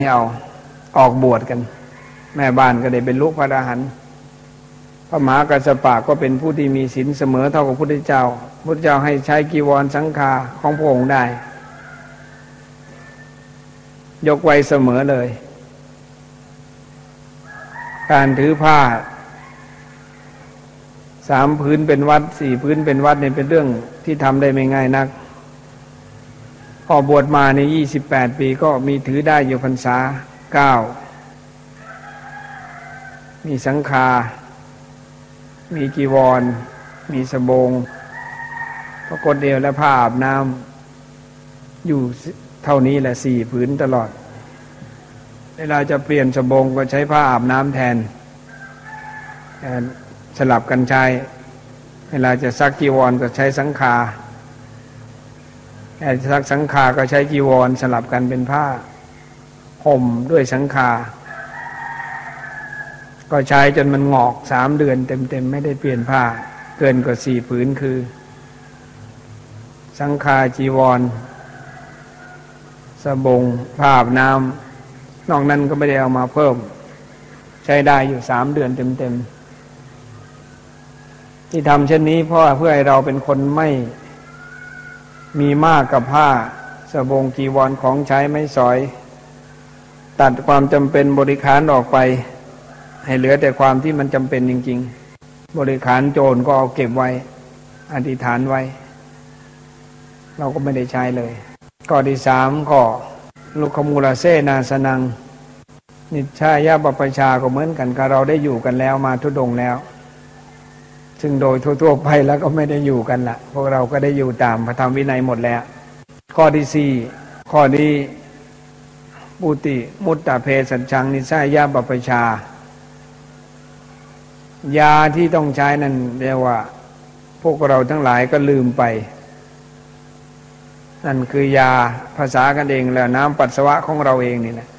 เอาออกบวชกันแม่บ้านก็ได้เป็นลูกพระอรหันต์พระมหากัสสปะก็เป็นผู้ที่มีศีลเสมอเท่ากับพระพุทธเจ้าพระพุทธเจ้าให้ใช้กีวรสังฆาของพระองค์ได้ยกไว้เสมอเลยการถือผ้า3 ผืนเป็นวัด4 ผืนเป็นวัดเนี่ยเป็นเรื่องที่ทำได้ไม่ง่ายนักพอบวชมาใน28 ปีก็มีถือได้อยู่พรรษา9มีสังฆามีกีวรมีสบงพระกฏเอวและผ้าอาบน้ำอยู่เท่านี้แหละ4 ผืนตลอดเวลาจะเปลี่ยนสบงก็ใช้ผ้าอาบน้ำแทนสลับกันใช้เวลาจะซักจีวรก็ใช้สังฆาซักสังฆาก็ใช้จีวรสลับกันเป็นผ้าห่มด้วยสังฆาก็ใช้จนมันงอก3 เดือนเต็มๆไม่ได้เปลี่ยนผ้าเกินกว่า4 ผืนคือสังฆาจีวรสบงผ้าอาบน้ำนอกนั้นก็ไม่ได้เอามาเพิ่มใช้ได้อยู่3 เดือนเต็มๆที่ทำเช่นนี้เพราะเพื่อให้เราเป็นคนไม่มีมากกับผ้าสบงจีวรของใช้ไม่สอยตัดความจำเป็นบริขารออกไปให้เหลือแต่ความที่มันจำเป็นจริงๆบริขารโจรก็เอาเก็บไว้อธิษฐานไว้เราก็ไม่ได้ใช้เลยข้อที่3ก็ลุคมูลเสนาสนังนิชฌายะปัปปชาก็เหมือนกันกับเราได้อยู่กันแล้วมาทุดงค์แล้วซึ่งโดยทั่วๆไปแล้วก็ไม่ได้อยู่กันละพวกเราก็ได้อยู่ตามพระธรรมวินัยหมดแล้วข้อที่4ข้อนี้ปุติมุตตะเพสัชชังนิชฌายะปัปปชายาที่ต้องใช้นั่นเรียกว่าพวกเราทั้งหลายก็ลืมไปนั่นคือยาภาษากันเองแล้วน้ำปัสสาวะของเราเองนี่แหละ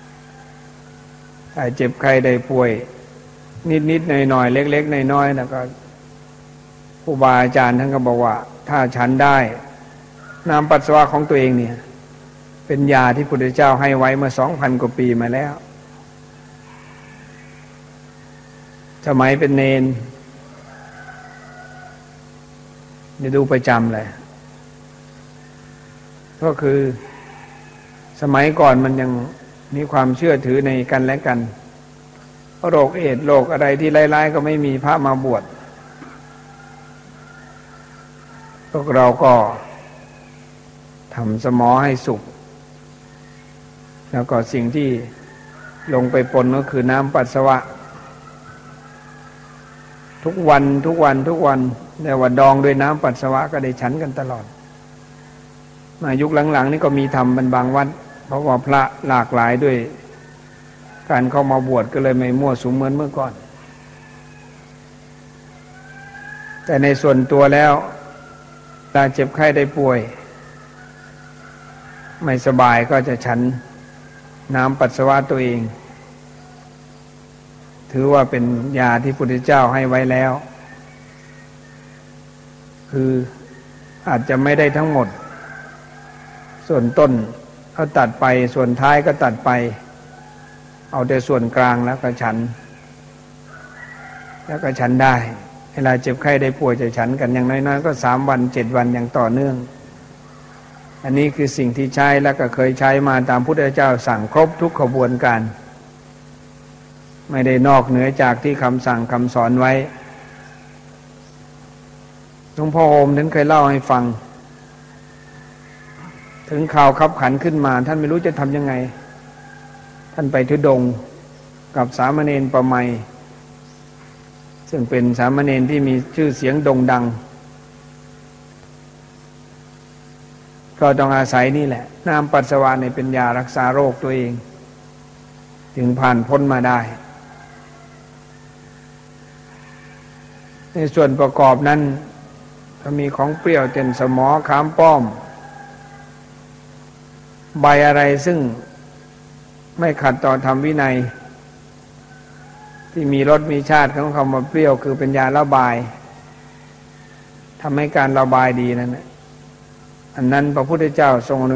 เจ็บไข้ได้ป่วยนิดๆหน่อยๆเล็กๆน้อยๆแล้วก็ครูบาอาจารย์ท่านก็บอกว่าถ้าฉันได้น้ำปัสสาวะของตัวเองเนี่ยเป็นยาที่พระพุทธเจ้าให้ไว้เมื่อ 2,000 กว่าปีมาแล้วสมัยเป็นเณรจะดูประจำเลยก็คือสมัยก่อนมันยังมีความเชื่อถือในกันและกันโรคเอดส์โรคอะไรที่ร้ายๆก็ไม่มีพระมาบวชพวกเราก็ทำสมอให้สุกแล้วก็สิ่งที่ลงไปปนก็คือน้ำปัสสาวะทุกวันแต่ว่าดองด้วยน้ำปัสสาวะก็ได้ฉันกันตลอดมายุคหลังๆนี่ก็มีทำเป็นบางวัดเพราะว่าพระหลากหลายด้วยการเข้ามาบวชก็เลยไม่มั่วสุมเหมือนเมื่อก่อนแต่ในส่วนตัวแล้วถ้าเจ็บไข้ได้ป่วยไม่สบายก็จะฉันน้ำปัสสาวะตัวเองถือว่าเป็นยาที่พระพุทธเจ้าให้ไว้แล้วคืออาจจะไม่ได้ทั้งหมดส่วนต้นเขาตัดไปส่วนท้ายก็ตัดไปเอาแต่ส่วนกลางแล้วก็ฉันได้เวลาเจ็บไข้ได้ป่วยจะฉันกันอย่างน้อยๆก็3 วัน 7 วันอย่างต่อเนื่องอันนี้คือสิ่งที่ใช้แล้วก็เคยใช้มาตามพุทธเจ้าสั่งครบทุกขบวนการไม่ได้นอกเหนือจากที่คำสั่งคำสอนไว้หลวงพ่อโอมท่านเคยเล่าให้ฟังถึงข่าวคับขันขึ้นมาท่านไม่รู้จะทำยังไงท่านไปธุดงค์กับสามเณรประไมยซึ่งเป็นสามเณรที่มีชื่อเสียงโด่งดังก็ต้องอาศัยนี่แหละน้ำปัสสาวะเนี่ยเป็นยารักษาโรคตัวเองถึงผ่านพ้นมาได้ในส่วนประกอบนั้นก็มีของเปรี้ยวเช่นสมอขามป้อมใบอะไรซึ่งไม่ขัดต่อธรรมวินัยที่มีรสมีชาติของคำว่าเปรี้ยวคือเป็นยาระบายทำให้การระบายดีนั่นแหละอันนั้นพระพุทธเจ้าทรง